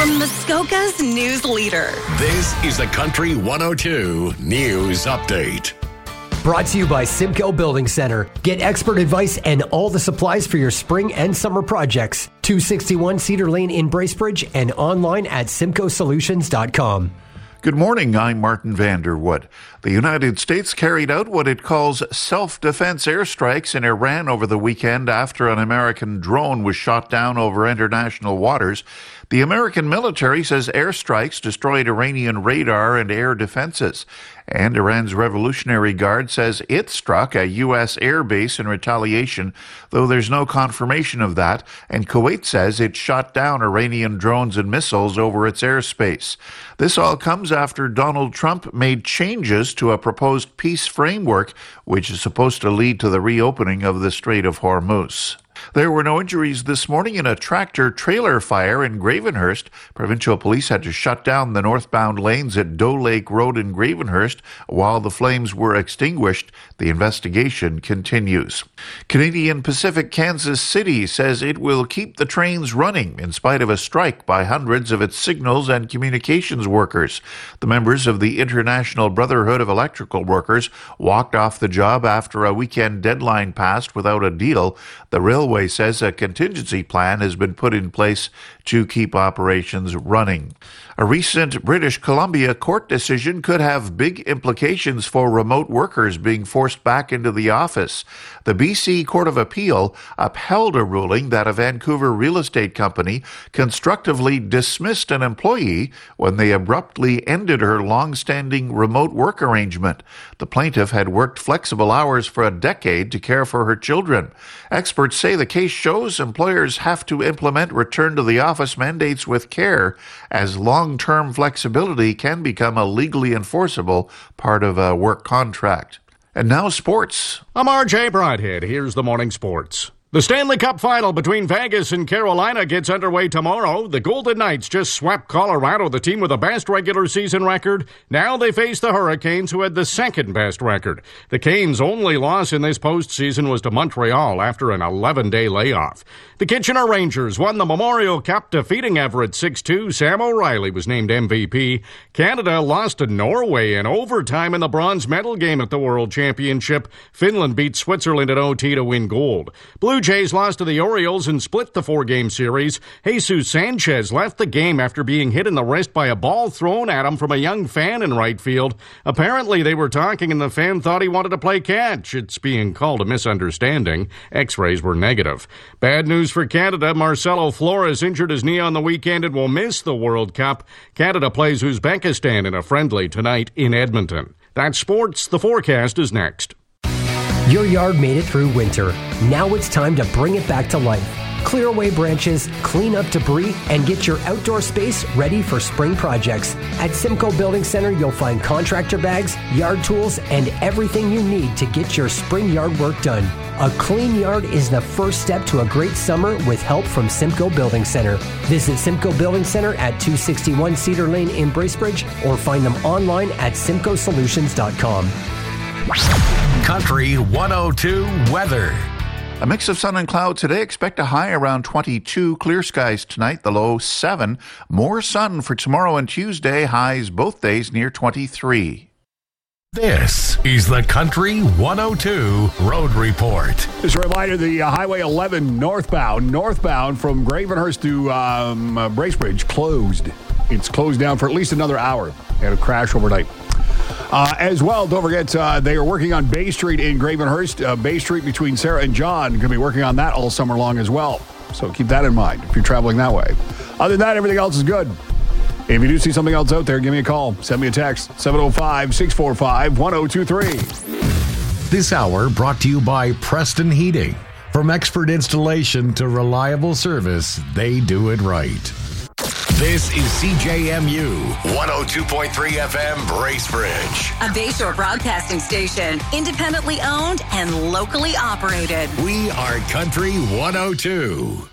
From Muskoka's news leader. This is the Country 102 News Update. Brought to you by Simcoe Building Center. Get expert advice and all the supplies for your spring and summer projects. 261 Cedar Lane in Bracebridge and online at simcoesolutions.com. Good morning, I'm Martin Vanderwood. The United States carried out what it calls self-defense airstrikes in Iran over the weekend after an American drone was shot down over international waters. The American military says airstrikes destroyed Iranian radar and air defenses. And Iran's Revolutionary Guard says it struck a U.S. air base in retaliation, though there's no confirmation of that. And Kuwait says it shot down Iranian drones and missiles over its airspace. This all comes after Donald Trump made changes to a proposed peace framework, which is supposed to lead to the reopening of the Strait of Hormuz. There were no injuries this morning in a tractor-trailer fire in Gravenhurst. Provincial police had to shut down the northbound lanes at Doe Lake Road in Gravenhurst while the flames were extinguished. The investigation continues. Canadian Pacific Kansas City says it will keep the trains running in spite of a strike by hundreds of its signals and communications workers. The members of the International Brotherhood of Electrical Workers walked off the job after a weekend deadline passed without a deal. The railway says a contingency plan has been put in place to keep operations running. A recent British Columbia court decision could have big implications for remote workers being forced back into the office. The BC Court of Appeal upheld a ruling that a Vancouver real estate company constructively dismissed an employee when they abruptly ended her long-standing remote work arrangement. The plaintiff had worked flexible hours for a decade to care for her children. Experts say the case shows employers have to implement return to the office mandates with care, as long-term flexibility can become a legally enforceable part of a work contract. And now sports. I'm RJ Broadhead. Here's the morning sports. The Stanley Cup final between Vegas and Carolina gets underway tomorrow. The Golden Knights just swept Colorado, the team with the best regular season record. Now they face the Hurricanes, who had the second best record. The Canes' only loss in this postseason was to Montreal after an 11-day layoff. The Kitchener Rangers won the Memorial Cup, defeating Everett 6-2. Sam O'Reilly was named MVP. Canada lost to Norway in overtime in the bronze medal game at the World Championship. Finland beat Switzerland at OT to win gold. Blue Jays lost to the Orioles and split the four-game series. Jesus Sanchez left the game after being hit in the wrist by a ball thrown at him from a young fan in right field. Apparently, they were talking and the fan thought he wanted to play catch. It's being called a misunderstanding. X-rays were negative. Bad news for Canada. Marcelo Flores injured his knee on the weekend and will miss the World Cup. Canada plays Uzbekistan in a friendly tonight in Edmonton. That's sports. The forecast is next. Your yard made it through winter. Now it's time to bring it back to life. Clear away branches, clean up debris, and get your outdoor space ready for spring projects. At Simcoe Building Center, you'll find contractor bags, yard tools, and everything you need to get your spring yard work done. A clean yard is the first step to a great summer with help from Simcoe Building Center. Visit Simcoe Building Center at 261 Cedar Lane in Bracebridge or find them online at simcoesolutions.com. Country 102 weather. A mix of sun and cloud today. Expect a high around 22. Clear skies tonight, the low 7. More sun for tomorrow and Tuesday. Highs both days near 23. This is the Country 102 Road Report. Just a reminder, the Highway 11 northbound from Gravenhurst to Bracebridge closed. It's closed down for at least another hour. Had a crash overnight. As well, don't forget, they are working on Bay Street in Gravenhurst. Bay Street between Sarah and John. Going to be working on that all summer long as well. So keep that in mind if you're traveling that way. Other than that, everything else is good. If you do see something else out there, give me a call. Send me a text, 705-645-1023. This hour brought to you by Preston Heating. From expert installation to reliable service, they do it right. This is CJMU 102.3 FM Bracebridge. A Bayshore broadcasting station, independently owned and locally operated. We are Country 102.